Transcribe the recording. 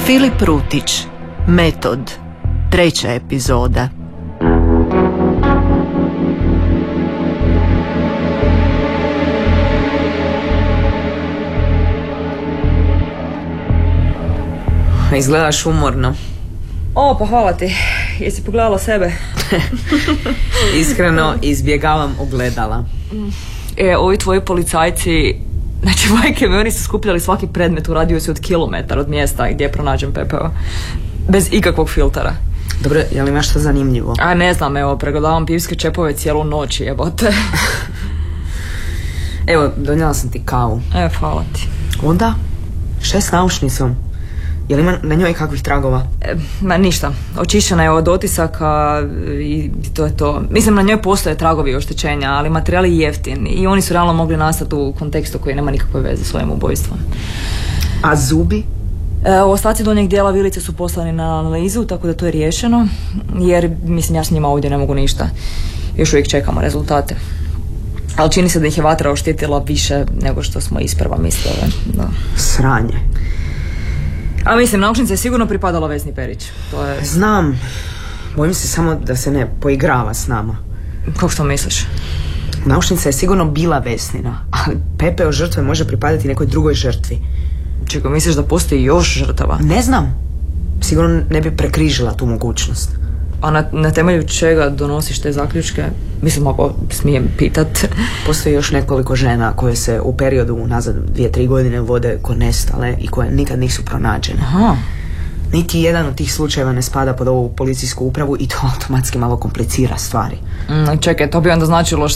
Filip Rutić, Metod, 3. epizoda. Izgledaš umorno. Pa hvala ti. Jesi pogledala sebe? Iskreno, izbjegavam ogledala. Ovi tvoji policajci, znači majke mi, oni su skupljali svaki predmet u radijusu od kilometar od mjesta gdje pronađem pepeo. Bez ikakvog filtera. Dobro, je li imaš što zanimljivo? Ne znam, evo, pregledavam pivske čepove cijelu noć, jebote. Evo, donijela sam ti kavu. Hvala ti. Onda? Šta je s naušnicom? Je li ima na njoj kakvih tragova? Ništa. Očišćena je od otisaka i to je to. Mislim, na njoj postoje tragovi oštećenja, ali materijal je jeftin i oni su realno mogli nastati u kontekstu koji nema nikakve veze s svojim ubojstvom. A zubi? Ostaci donjeg dijela vilice su poslani na analizu, tako da to je riješeno, jer mislim ja s njima ovdje ne mogu ništa. Još uvijek čekamo rezultate. Ali čini se da ih je vatra oštetila više nego što smo isprva mislili. Da. Sranje. A mislim, naučnica je sigurno pripadala Vesni Perić. To je... Znam. Bojim se samo da se ne poigrava s nama. Kako što misliš? Naučnica je sigurno bila Vesnina, ali pepeo žrtve može pripadati nekoj drugoj žrtvi. Čeko, misliš da postoji još žrtava? Ne znam. Sigurno ne bi prekrižila tu mogućnost. A na temelju čega donosiš te zaključke? Mislim, ako smijem pitat. Postoji još nekoliko žena koje se u periodu unazad 2-3 godine vode ko nestale i koje nikad nisu pronađene. Aha. Niti jedan od tih slučajeva ne spada pod ovu policijsku upravu i to automatski malo komplicira stvari. Čekaj, to bi onda značilo